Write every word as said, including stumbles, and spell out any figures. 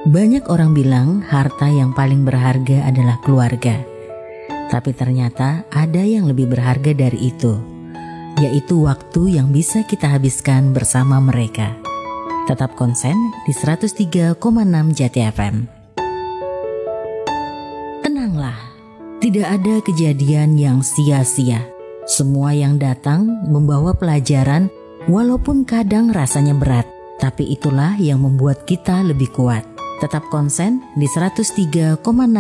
Banyak orang bilang harta yang paling berharga adalah keluarga. Tapi ternyata ada yang lebih berharga dari itu, yaitu waktu yang bisa kita habiskan bersama mereka. Tetap konsen di seratus tiga koma enam Jati F M. Tenanglah, tidak ada kejadian yang sia-sia. Semua yang datang membawa pelajaran, walaupun kadang rasanya berat. Tapi itulah yang membuat kita lebih kuat. Tetap konsen di seratus tiga koma enam